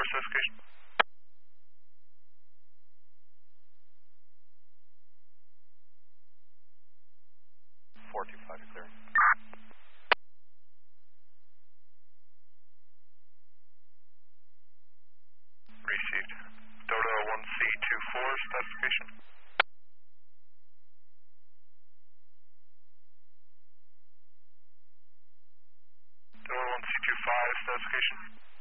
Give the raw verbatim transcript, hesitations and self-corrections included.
specification. four two five, you're clear. Received. Dodo one C two four specification. Dodo one C two five specification.